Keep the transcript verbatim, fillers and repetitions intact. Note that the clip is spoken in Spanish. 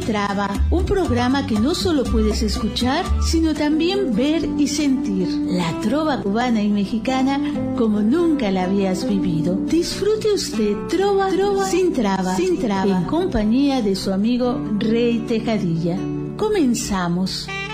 Traba, un programa que no solo puedes escuchar, sino también ver y sentir la trova cubana y mexicana como nunca la habías vivido. Disfrute usted Trova, trova sin traba, sin traba, en compañía de su amigo Rey Tejadilla. Comenzamos.